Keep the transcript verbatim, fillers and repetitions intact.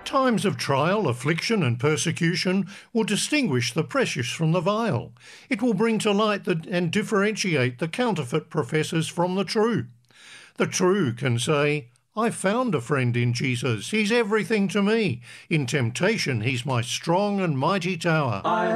Times of trial, affliction and persecution will distinguish the precious from the vile. It will bring to light the, and differentiate the counterfeit professors from the true. The true can say, I found a friend in Jesus. He's everything to me. In temptation, he's my strong and mighty tower. I